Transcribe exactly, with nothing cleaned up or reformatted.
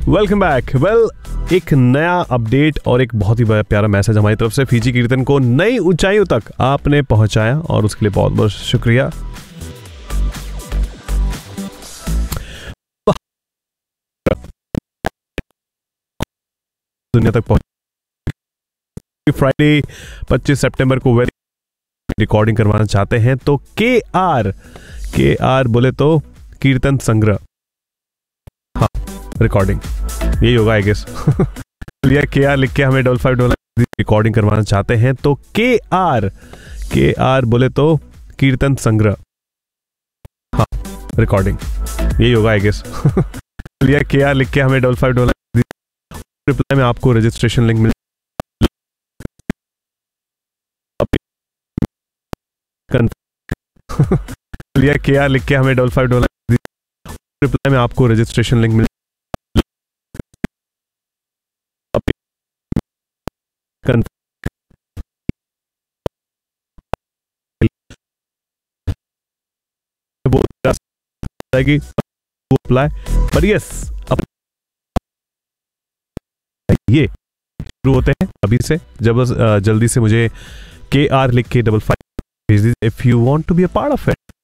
Welcome back. Well एक नया update और एक बहुत ही प्यारा मैसेज हमारी तरफ से फीजी कीर्तन को नई ऊंचाइयों तक आपने पहुंचाया और उसके लिए बहुत बहुत शुक्रिया। दुनिया तक पहुंच फ्राइडे पच्चीस सितंबर को वेरी रिकॉर्डिंग करवाना चाहते हैं तो के आर के आर बोले तो कीर्तन संग्रह, हाँ रिकॉर्डिंग यही होगा आई गेस। लिया के आर लिख के हमें डबल फाइव डॉलर रिकॉर्डिंग करवाना चाहते हैं तो के आर के आर बोले तो कीर्तन संग्रह, हाँ रिकॉर्डिंग यही होगा आई गेस। लिया के आर लिख के हमें डबल फाइव डॉलर रिप्लाई में आपको रजिस्ट्रेशन लिंक मिल लिया के आर लिख के हमें डबल फाइव डॉलर रिप्लाई में आपको रजिस्ट्रेशन लिंक मिल जाएगी अप्लाई। बट यस अब ये शुरू होते हैं अभी से। जब जल्दी से मुझे के आर लिख के डबल फाइव भेज दीजिए if you want to be a part of it.